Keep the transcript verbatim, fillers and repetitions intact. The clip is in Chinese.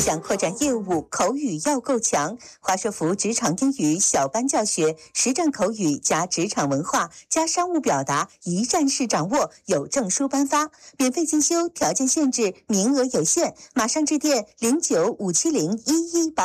想扩展业务，口语要够强。华硕福职场英语小班教学，实战口语加职场文化加商务表达，一站式掌握，有证书颁发。免费进修，条件限制，名额有限，马上致电零九五七零一一八。